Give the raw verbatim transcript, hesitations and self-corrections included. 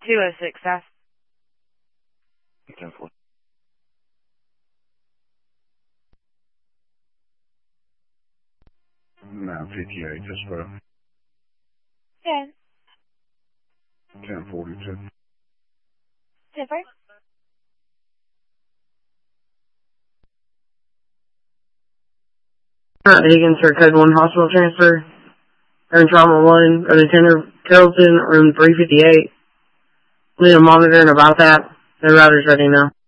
two oh six, F. ten four. nine fifty-eight, just well. ten. ten forty-two. ten four. Alright, Higgins for Code one Hospital Transfer. Or in Trauma one, or Lieutenant Carrollton, room three fifty-eight. Need a monitor and about that. The router's ready now.